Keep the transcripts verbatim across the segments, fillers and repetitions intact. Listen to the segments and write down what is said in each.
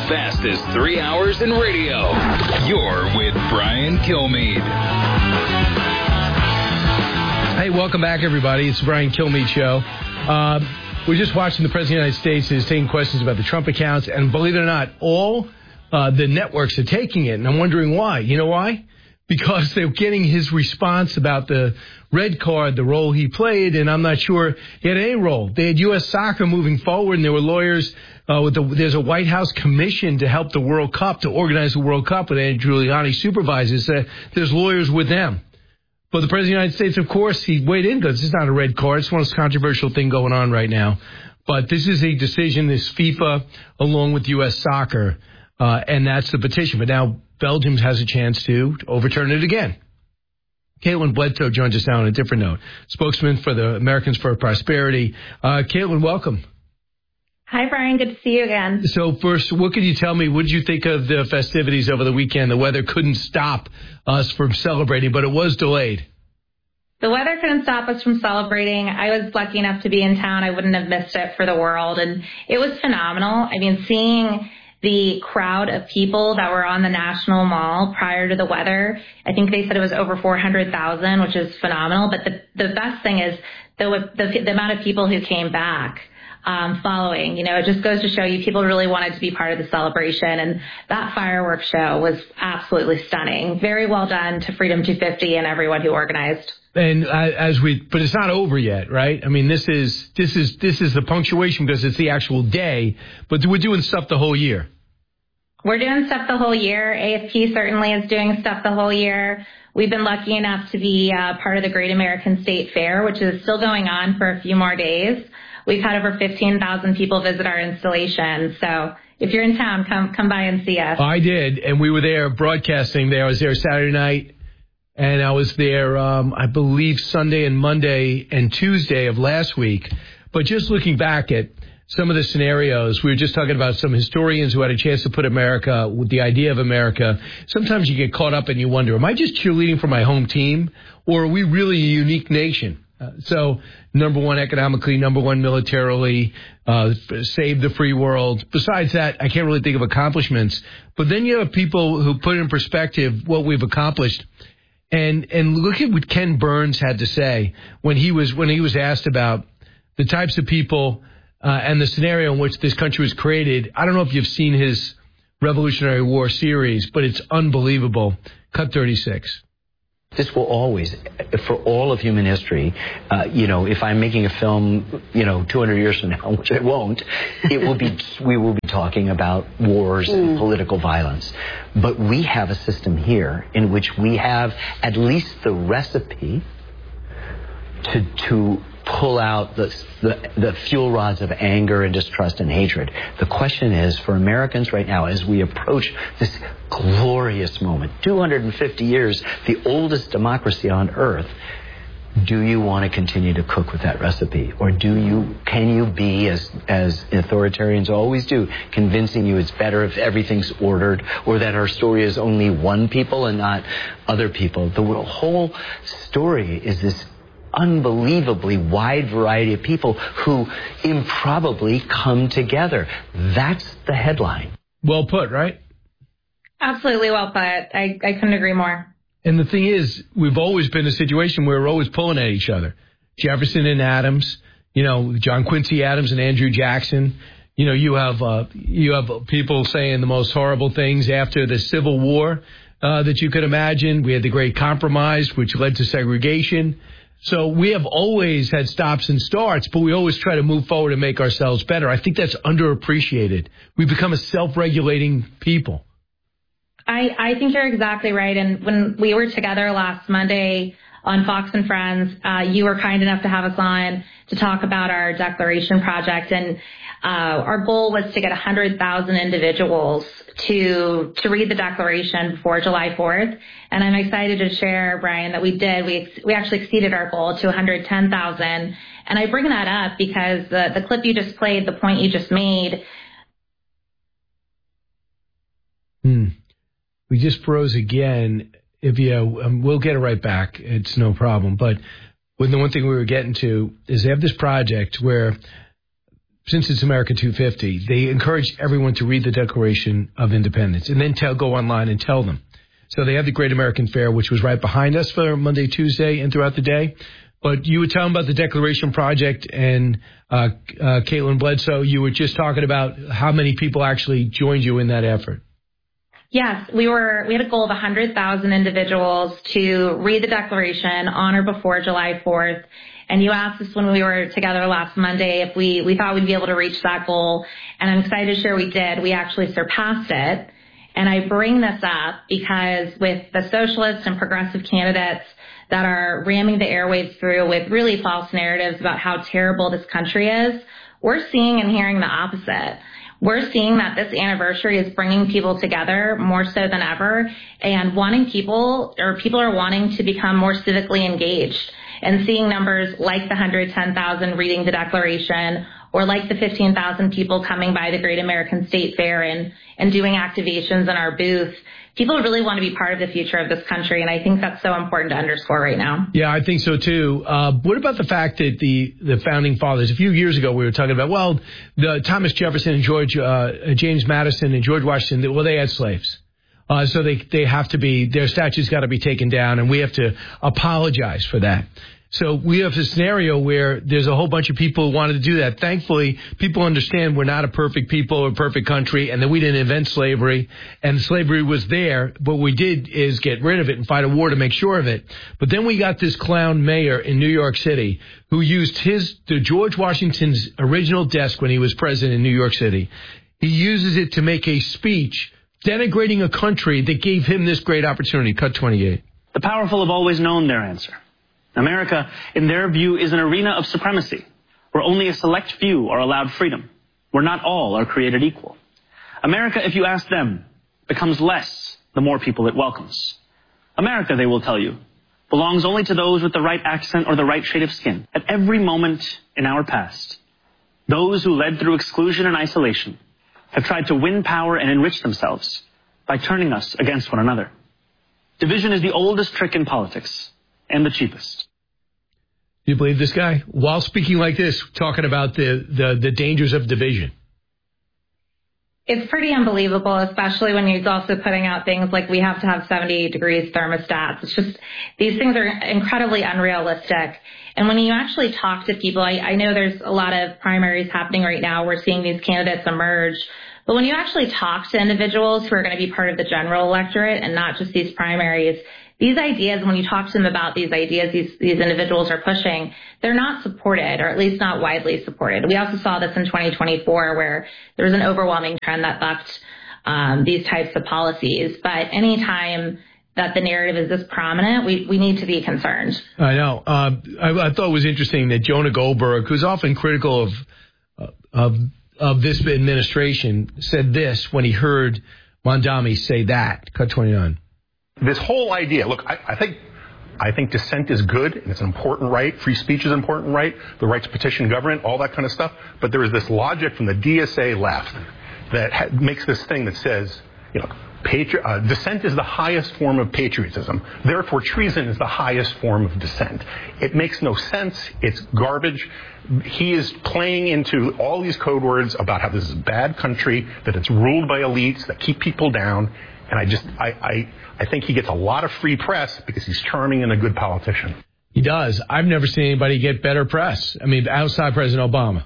fastest three hours in radio. You're with Brian Kilmeade. Hey, welcome back, everybody. It's the Brian Kilmeade Show. Uh, we're just watching the President of the United States is taking questions about the Trump accounts, and believe it or not, all uh, the networks are taking it, and I'm wondering why. You know why? Because they're getting his response about the red card, the role he played, and I'm not sure he had any role. They had U S Soccer moving forward, and there were lawyers. Uh, with the, there's a White House commission to help the World Cup, to organize the World Cup, with Andrew Giuliani supervises. Uh, there's lawyers with them. But the President of the United States, of course, he weighed in because it's not a red card. It's one of the most controversial thing going on right now. But this is a decision, this FIFA, along with U S Soccer, uh, and that's the petition. But now Belgium has a chance to overturn it again. Caitlin Bledsoe joins us now on a different note, spokesman for the Americans for Prosperity. Uh, Caitlin, welcome. Hi, Brian. Good to see you again. So first, what could you tell me? What did you think of the festivities over the weekend? The weather couldn't stop us from celebrating, but it was delayed. The weather couldn't stop us from celebrating. I was lucky enough to be in town. I wouldn't have missed it for the world. And it was phenomenal. I mean, seeing the crowd of people that were on the National Mall prior to the weather, I think they said it was over four hundred thousand, which is phenomenal. But the, the best thing is the, the, the amount of people who came back. Um, following, you know, it just goes to show you people really wanted to be part of the celebration, and that fireworks show was absolutely stunning. Very well done to Freedom two fifty and everyone who organized. And uh, as we, but it's not over yet, right? I mean, this is this is this is the punctuation because it's the actual day, but we're doing stuff the whole year. We're doing stuff the whole year. A F P certainly is doing stuff the whole year. We've been lucky enough to be uh, part of the Great American State Fair, which is still going on for a few more days. We've had over fifteen thousand people visit our installation. So if you're in town, come come by and see us. I did, and we were there broadcasting there. I was there Saturday night, and I was there, um, I believe, Sunday and Monday and Tuesday of last week. But just looking back at some of the scenarios, we were just talking about some historians who had a chance to put America, with the idea of America. Sometimes you get caught up and you wonder, am I just cheerleading for my home team, or are we really a unique nation? Uh, so, number one economically, number one militarily, uh, save the free world. Besides that, I can't really think of accomplishments. But then you have people who put in perspective what we've accomplished. And and look at what Ken Burns had to say when he was when he was asked about the types of people uh, and the scenario in which this country was created. I don't know if you've seen his Revolutionary War series, but it's unbelievable. Cut thirty-six. This will always, for all of human history, uh, you know, if I'm making a film, you know, two hundred years from now, which I won't, it will be, we will be talking about wars mm. and political violence. But we have a system here in which we have at least the recipe to, to pull out the, the, the fuel rods of anger and distrust and hatred. The question is, for Americans right now, as we approach this glorious moment, two hundred fifty years, the oldest democracy on earth, do you want to continue to cook with that recipe? Or do you, can you be, as, as authoritarians always do, convincing you it's better if everything's ordered, or that our story is only one people and not other people? The whole story is this unbelievably wide variety of people who improbably come together. That's the headline. Well put, right? Absolutely well put. I, I couldn't agree more. And the thing is, we've always been in a situation where we're always pulling at each other. Jefferson and Adams, you know, John Quincy Adams and Andrew Jackson. You know, you have uh, you have people saying the most horrible things after the Civil War uh, that you could imagine. We had the Great Compromise, which led to segregation. So we have always had stops and starts, but we always try to move forward and make ourselves better. I think that's underappreciated. We've become a self-regulating people. I, I think you're exactly right. And when we were together last Monday on Fox and Friends, uh, you were kind enough to have us on to talk about our Declaration Project. And uh, our goal was to get one hundred thousand individuals to to read the Declaration before July fourth. And I'm excited to share, Brian, that we did. We we actually exceeded our goal to one hundred ten thousand. And I bring that up because the, the clip you just played, the point you just made. Hmm. We just froze again. If you, um, we'll get it right back. It's no problem. But when the one thing we were getting to is they have this project where since it's America two fifty, they encourage everyone to read the Declaration of Independence and then tell, go online and tell them. So they have the Great American Fair, which was right behind us for Monday, Tuesday, and throughout the day. But you were telling about the Declaration Project, and uh, uh, Caitlin Bledsoe, you were just talking about how many people actually joined you in that effort. Yes, we were. We had a goal of one hundred thousand individuals to read the Declaration on or before July fourth. And you asked us when we were together last Monday if we, we thought we'd be able to reach that goal. And I'm excited to share we did. We actually surpassed it. And I bring this up because with the socialist and progressive candidates that are ramming the airwaves through with really false narratives about how terrible this country is, we're seeing and hearing the opposite. We're seeing that this anniversary is bringing people together more so than ever, and wanting people, or people are wanting to become more civically engaged, and seeing numbers like the one hundred ten thousand reading the Declaration, or like the fifteen thousand people coming by the Great American State Fair and, and doing activations in our booth. People really want to be part of the future of this country, and I think that's so important to underscore right now. Yeah, I think so, too. Uh, what about the fact that the, the Founding Fathers, a few years ago we were talking about, well, the Thomas Jefferson and George uh, James Madison and George Washington, well, they had slaves. Uh, so they they have to be, their statues got to be taken down, and we have to apologize for that. So we have a scenario where there's a whole bunch of people who wanted to do that. Thankfully, people understand we're not a perfect people or a perfect country, and that we didn't invent slavery, and slavery was there. What we did is get rid of it and fight a war to make sure of it. But then we got this clown mayor in New York City who used his the George Washington's original desk when he was president in New York City. He uses it to make a speech denigrating a country that gave him this great opportunity. Cut twenty-eight. The powerful have always known their answer. America, in their view, is an arena of supremacy, where only a select few are allowed freedom, where not all are created equal. America, if you ask them, becomes less the more people it welcomes. America, they will tell you, belongs only to those with the right accent or the right shade of skin. At every moment in our past, those who led through exclusion and isolation have tried to win power and enrich themselves by turning us against one another. Division is the oldest trick in politics, and the cheapest. Do you believe this guy? While speaking like this, talking about the, the, the dangers of division. It's pretty unbelievable, especially when he's also putting out things like we have to have seventy degrees thermostats. It's just, these things are incredibly unrealistic. And when you actually talk to people, I, I know there's a lot of primaries happening right now. We're seeing these candidates emerge. But when you actually talk to individuals who are going to be part of the general electorate and not just these primaries, these ideas, when you talk to them about these ideas these, these individuals are pushing, they're not supported, or at least not widely supported. We also saw this in twenty twenty-four, where there was an overwhelming trend that bucked um, these types of policies. But anytime that the narrative is this prominent, we, we need to be concerned. I know. Uh, I, I thought it was interesting that Jonah Goldberg, who's often critical of, uh, of, of this administration, said this when he heard Mondami say that. Cut twenty-nine. This whole idea, look, I, I think I think dissent is good, and it's an important right. Free speech is an important right. The right to petition government, all that kind of stuff. But there is this logic from the D S A left that ha- makes this thing that says, you know, patri- uh, dissent is the highest form of patriotism. Therefore, treason is the highest form of dissent. It makes no sense. It's garbage. He is playing into all these code words about how this is a bad country, that it's ruled by elites that keep people down. And I just, I, I, I think he gets a lot of free press because he's charming and a good politician. He does. I've never seen anybody get better press. I mean, outside President Obama.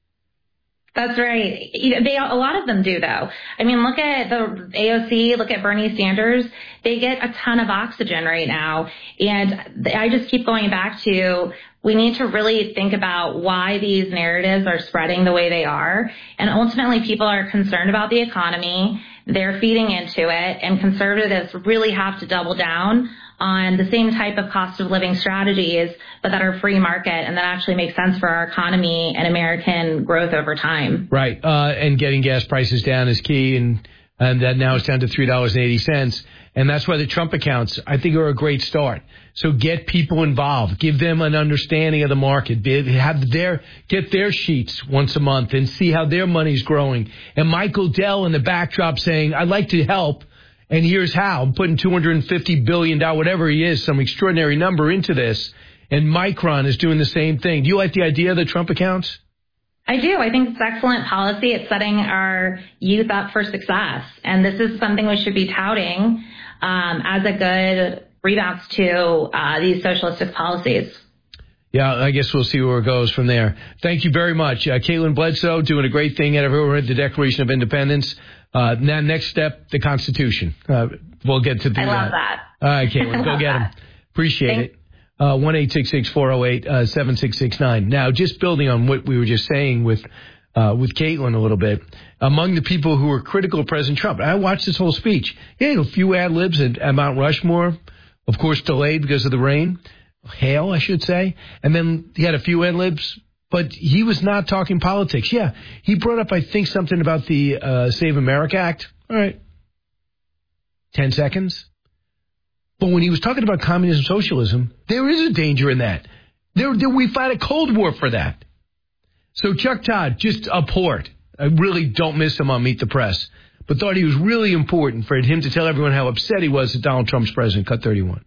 That's right. They, a lot of them do, though. I mean, look at the A O C, look at Bernie Sanders. They get a ton of oxygen right now. And I just keep going back to, we need to really think about why these narratives are spreading the way they are. And ultimately, people are concerned about the economy. They're feeding into it, and conservatives really have to double down on the same type of cost of living strategies, but that are free market and that actually make sense for our economy and American growth over time. Right. Uh, and getting gas prices down is key, and, and that now it's down to three dollars and eighty cents. And that's why the Trump accounts, I think, are a great start. So get people involved. Give them an understanding of the market. Have their, get their sheets once a month and see how their money's growing. And Michael Dell in the backdrop saying, I'd like to help, and here's how. I'm putting two hundred fifty billion dollars, whatever he is, some extraordinary number into this. And Micron is doing the same thing. Do you like the idea of the Trump accounts? I do. I think it's excellent policy. It's setting our youth up for success. And this is something we should be touting um, as a good rebounds to uh, these socialistic policies. Yeah, I guess we'll see where it goes from there. Thank you very much. Uh, Caitlin Bledsoe doing a great thing. Have ever read the Declaration of Independence? Uh, now, next step, the Constitution. Uh, we'll get to do I that. love that. All right, Caitlin, go get them. Appreciate Thanks. it. Uh, one eight six six, four oh eight, seven six six nine. Now, just building on what we were just saying with uh, with Caitlin a little bit, among the people who were critical of President Trump, I watched this whole speech. He had a few ad-libs at, at Mount Rushmore, of course delayed because of the rain. Hail, I should say. And then he had a few ad-libs, but he was not talking politics. Yeah, he brought up, I think, something about the uh, Save America Act. All right. Ten seconds. But when he was talking about communism, socialism, there is a danger in that. There, there, we fight a Cold War for that. So Chuck Todd, just abhorred. I really don't miss him on Meet the Press, but thought he was really important for him to tell everyone how upset he was that Donald Trump's president. Cut thirty-one.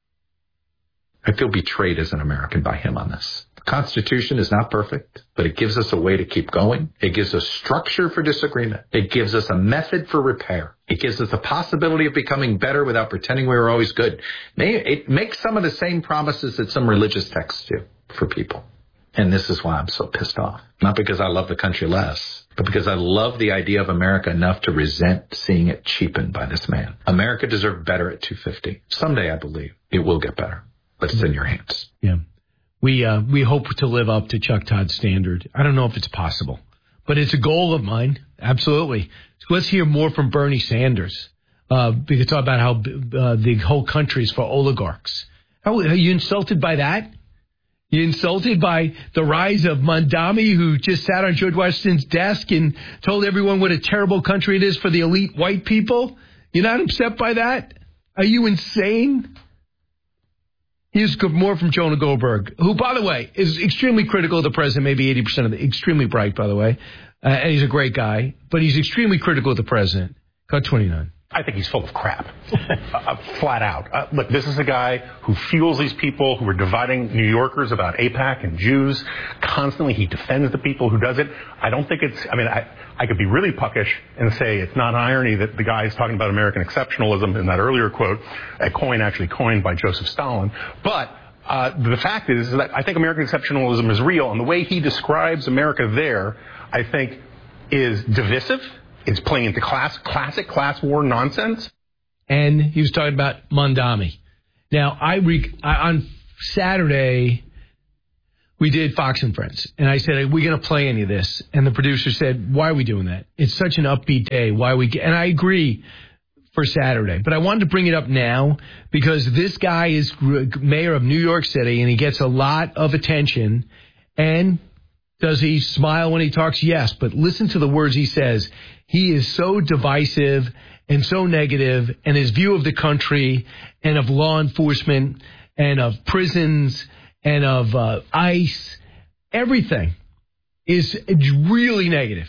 I feel betrayed as an American by him on this. The Constitution is not perfect, but it gives us a way to keep going. It gives us structure for disagreement. It gives us a method for repair. It gives us the possibility of becoming better without pretending we were always good. It makes some of the same promises that some religious texts do for people. And this is why I'm so pissed off. Not because I love the country less, but because I love the idea of America enough to resent seeing it cheapened by this man. America deserved better at two fifty. Someday, I believe, it will get better. But it's in your hands. Yeah. We uh, we hope to live up to Chuck Todd's standard. I don't know if it's possible, but it's a goal of mine. Absolutely. So let's hear more from Bernie Sanders. Uh, we could talk about how uh, the whole country is for oligarchs. How, are you insulted by that? You insulted by the rise of Mondami, who just sat on George Washington's desk and told everyone what a terrible country it is for the elite white people? You're not upset by that? Are you insane? Here's more from Jonah Goldberg, who, by the way, is extremely critical of the president, maybe eighty percent of the, extremely bright, by the way, uh, and he's a great guy, but he's extremely critical of the president. Cut twenty-nine. I think he's full of crap, uh, flat out. Uh, look, this is a guy who fuels these people who are dividing New Yorkers about AIPAC and Jews. Constantly, he defends the people who does it. I don't think it's, I mean, I, I could be really puckish and say it's not irony that the guy is talking about American exceptionalism in that earlier quote, a coin actually coined by Joseph Stalin. But uh, the fact is that I think American exceptionalism is real, and the way he describes America there, I think, is divisive. It's playing into class, classic class war nonsense. And he was talking about Mondami. Now, I, re- I on Saturday, we did Fox and Friends. And I said, are we going to play any of this? And the producer said, why are we doing that? It's such an upbeat day. Why are we? Get-? And I agree for Saturday. But I wanted to bring it up now because this guy is mayor of New York City, and he gets a lot of attention. And does he smile when he talks? Yes. But listen to the words he says. He is so divisive and so negative, and his view of the country and of law enforcement and of prisons and of uh, ICE, everything is really negative.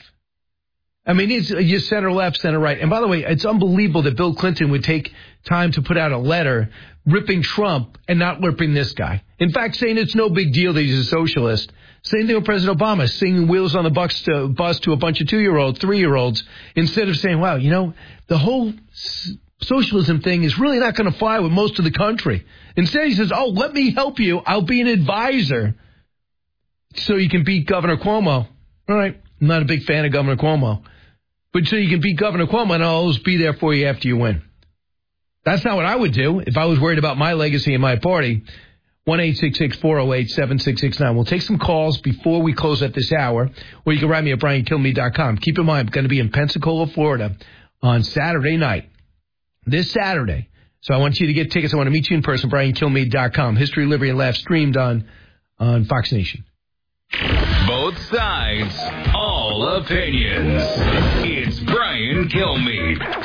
I mean, it's you center left, center right. And by the way, it's unbelievable that Bill Clinton would take time to put out a letter ripping Trump and not ripping this guy. In fact, saying it's no big deal that he's a socialist. Same thing with President Obama, singing Wheels on the Bus to, bus to a bunch of two-year-olds, three-year-olds, instead of saying, wow, you know, the whole s- socialism thing is really not going to fly with most of the country. Instead, he says, oh, let me help you. I'll be an advisor so you can beat Governor Cuomo. All right, I'm not a big fan of Governor Cuomo. But so you can beat Governor Cuomo, and I'll always be there for you after you win. That's not what I would do if I was worried about my legacy and my party. one eight six six, four oh eight, seven six six nine. We'll take some calls before we close at this hour, or you can write me at brian kilmeade dot com. Keep in mind, I'm going to be in Pensacola, Florida on Saturday night, this Saturday. So I want you to get tickets. I want to meet you in person, brian kilmeade dot com. History, Liberty, and Laughs streamed on, on Fox Nation. Both sides, all opinions. It's Brian Kilmeade.